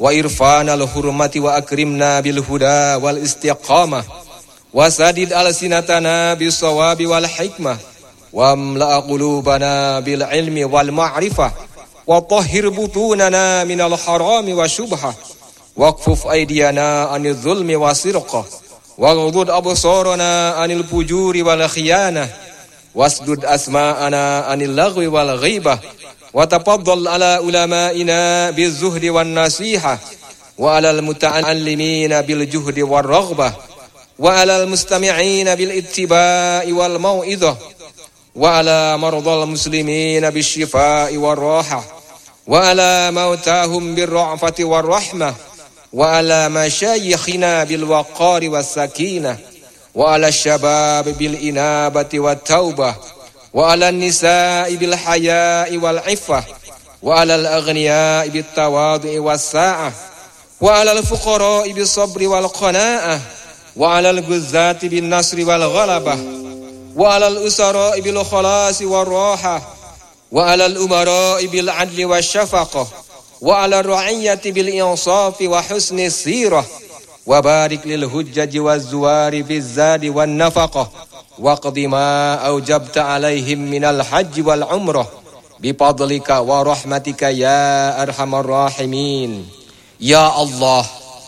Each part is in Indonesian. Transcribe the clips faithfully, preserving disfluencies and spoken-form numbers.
wa irfanal hurmati wa akrimna bil huda wal istiqamah wa sadid alsinatana bis sawabi wal hikmah wa amla qulubana bil ilmi wal ma'rifah wa tahhir butunana minal harami wa syubhah waqfuf aydiyana anil zulmi wa sirqah waghdud absarana anil fujuri wal khiyanah wasdud asma'ana anil lagwi wal ghibah wa tafaddal ala ulama'ina bizuhdi wan nasihah wa alal muta'allimina bil juhdi war raghbah wa alal mustami'ina bil ittiba'i wal mau'izah wa ala mardal muslimina bis shifa'i war rahah wa ala mautahum bir ra'fati war rahmah wa ala masyayikhina bil waqari was sakinah wa ala syabab bil inabati wat taubah wa ala nisa'i bil haya'i wal iffah wa ala al aghniya'i bit tawadhu'i was sa'ah wa ala al fuqara'i bis sabri wal qana'ah wa ala al guzzati bin nasri wal ghalabah wa ala al usara'i bil khalasi war rahah wa ala al umara'i bil adli wash syafaqah wa ala ar-ra'iyyati bil insafi wa husni sirah wa barik lil hujjaji waz zuwari biz zadi wan nafaqah wa qdi ma aujabta alaihim minal hajji wal umrah bi fadlika wa rahmatika ya arhamar rahimin. Ya Allah,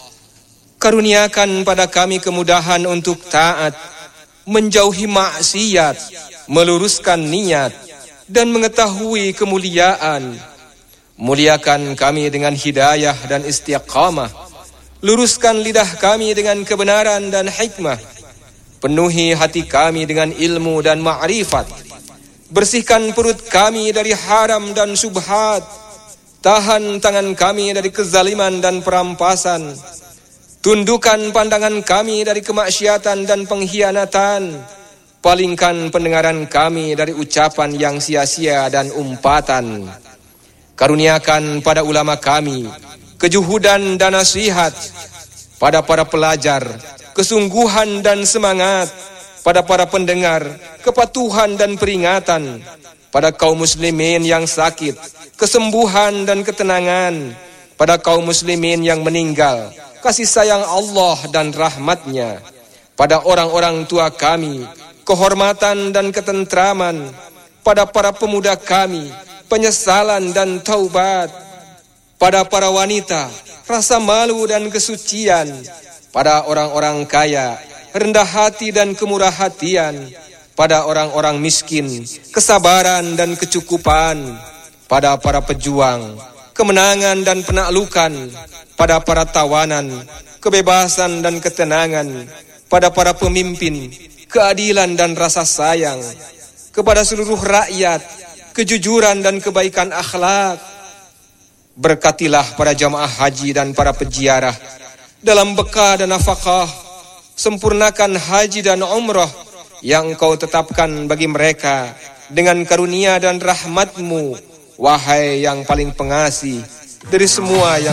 karuniakan pada kami kemudahan untuk taat, menjauhi maksiat, meluruskan niat dan mengetahui kemuliaan. Muliakan kami dengan hidayah dan istiqamah. Luruskan lidah kami dengan kebenaran dan hikmah. Penuhi hati kami dengan ilmu dan ma'rifat. Bersihkan perut kami dari haram dan syubhat. Tahan tangan kami dari kezaliman dan perampasan. Tundukkan pandangan kami dari kemaksiatan dan pengkhianatan. Palingkan pendengaran kami dari ucapan yang sia-sia dan umpatan. Karuniakan pada ulama kami kejuhudan dan nasihat, pada para pelajar kesungguhan dan semangat, pada para pendengar kepatuhan dan peringatan, pada kaum muslimin yang sakit kesembuhan dan ketenangan, pada kaum muslimin yang meninggal kasih sayang Allah dan rahmatnya, pada orang-orang tua kami kehormatan dan ketentraman, pada para pemuda kami penyesalan dan taubat, pada para wanita rasa malu dan kesucian, pada orang-orang kaya rendah hati dan kemurah hatian, pada orang-orang miskin kesabaran dan kecukupan, pada para pejuang kemenangan dan penaklukan, pada para tawanan kebebasan dan ketenangan, pada para pemimpin keadilan dan rasa sayang, kepada seluruh rakyat kejujuran dan kebaikan akhlak. Berkatilah para jamaah haji dan para peziarah dalam bekal dan nafkah. Sempurnakan haji dan umrah yang Engkau tetapkan bagi mereka dengan karunia dan rahmat-Mu, wahai yang paling pengasih dari semua yang